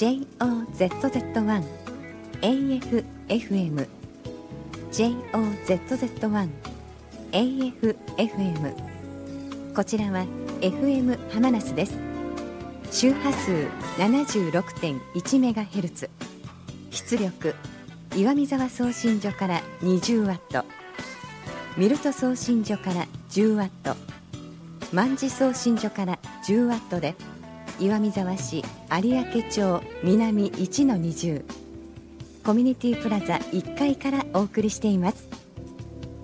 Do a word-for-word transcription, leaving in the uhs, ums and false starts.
ジェイオーゼットゼットワン エーエフエフエム ジェイオーゼットゼットワン エーエフエフエム こちらは エフエム ハマナスです。周波数 ななじゅうろくてんいちメガヘルツ、出力岩見沢送信所からにじゅうワット、ミルト送信所からじゅうワット、万事送信所からじゅうワットで岩見沢市有明町南 いちのにじゅう コミュニティプラザいっかいからお送りしています。